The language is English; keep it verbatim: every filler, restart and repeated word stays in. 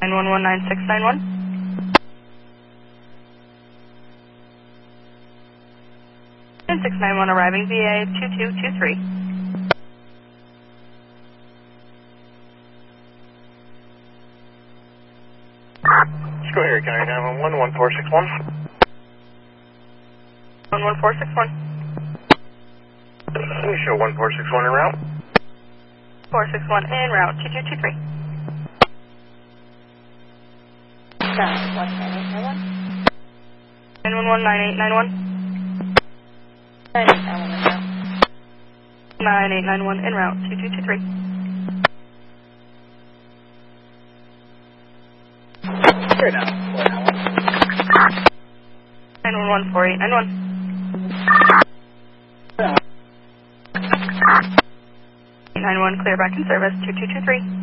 nine one one nine six nine one. nine six nine one arriving V A two two two three. Let's go here, County nine one one, one four six one. one one four six one. Can you show one four six one en route? four six one en route two two two three. nine one one nine eight nine one. nine eight nine one en route two two two three. Here now. nine one one four eight nine one. nine one clear back in service two two two three.